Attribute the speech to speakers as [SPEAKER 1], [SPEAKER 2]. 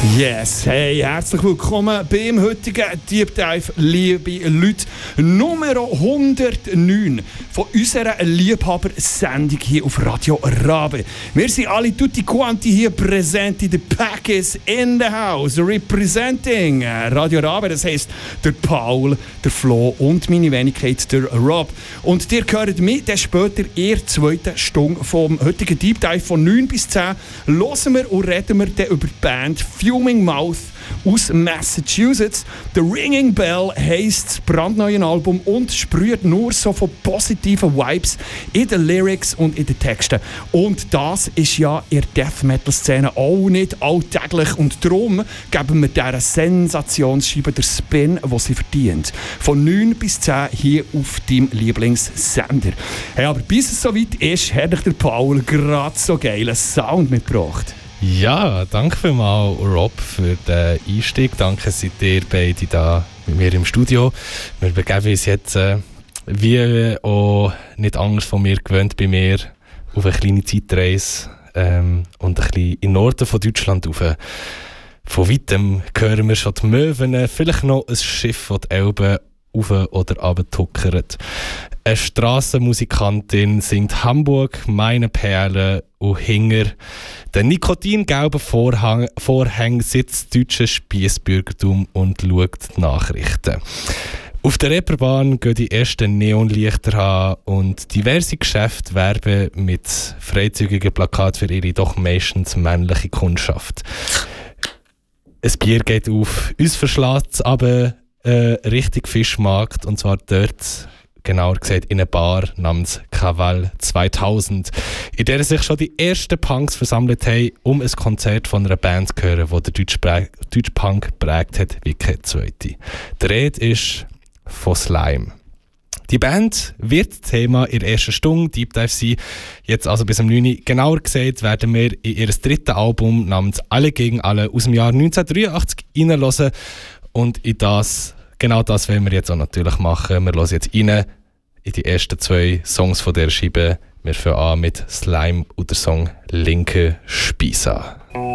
[SPEAKER 1] Yes, hey, herzlich willkommen beim heutigen Deep Dive, liebe Leute. Nummer 109 von unserer Liebhaber-Sendung hier auf Radio Rabe. Wir sind alle tutti quanti hier präsent, the pack is in the house, representing Radio Rabe, das heisst der Paul, der Flo und meine Wenigkeit, der Rob. Und ihr hört mich dann später in der zweiten Stunde vom heutigen Deep Dive von 9 bis 10. Hören wir und reden wir dann über die Band Fuming Mouth aus Massachusetts. The Ringing Bell heisst das brandneue Album und sprüht nur so von positiven Vibes in den Lyrics und in den Texten. Und das ist ja in der Death-Metal-Szene auch nicht alltäglich. Und darum geben wir dieser Sensationsscheibe den Spin, den sie verdient. Von 9 bis 10 hier auf deinem Lieblingssender. Hey, aber bis es soweit ist, hat euch der Paul gerade so geilen Sound mitgebracht.
[SPEAKER 2] Ja, danke vielmals, Rob, für den Einstieg. Danke, seid ihr beide da mit mir im Studio. Wir begeben uns jetzt, wie auch nicht anders von mir gewöhnt, bei mir auf eine kleine Zeitreise und ein bisschen in den Norden von Deutschland rauf. Von weitem hören wir schon die Möwen, vielleicht noch ein Schiff, das die Elbe rauf oder runter tuckert. Eine Strassenmusikantin singt Hamburg, meine Perle und Hinger. Der nikotingelbe Vorhang sitzt deutsche Spiessbürgertum und schaut die Nachrichten. Auf der Reeperbahn gehen die ersten Neonlichter an und diverse Geschäfte werben mit freizügigen Plakaten für ihre doch meistens männliche Kundschaft. Ein Bier geht auf, uns verschlägt es aber richtig Fischmarkt, und zwar dort, genauer gesagt in einer Bar namens Kaval 2000, in der sich schon die ersten Punks versammelt haben, um ein Konzert von einer Band zu hören, die der Deutsch Punk geprägt hat wie keine zweite. Die Rede ist von Slime. Die Band wird Thema in der ersten Stunde Deep Dive sein. Jetzt also bis am 9. Genauer gesagt werden wir in ihr drittes Album namens Alle gegen Alle aus dem Jahr 1983 reinhören. Und genau das wollen wir jetzt auch natürlich machen. Wir hören jetzt rein in die ersten 2 Songs von dieser Scheibe. Wir fangen an mit Slime und der Song Linke Spießer.